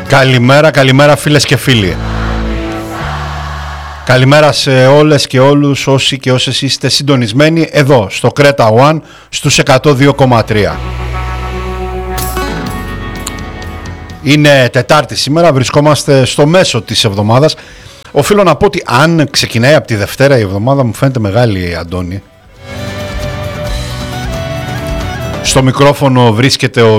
Καλημέρα φίλες και φίλοι. Καλημέρα σε όλες και όλους όσοι και όσες είστε συντονισμένοι εδώ στο Κρέτα One στους 102,3. Είναι Τετάρτη σήμερα, βρισκόμαστε στο μέσο της εβδομάδας. Οφείλω να πω ότι αν ξεκινάει από τη Δευτέρα η εβδομάδα μου φαίνεται μεγάλη, Αντώνη. Στο μικρόφωνο βρίσκεται ο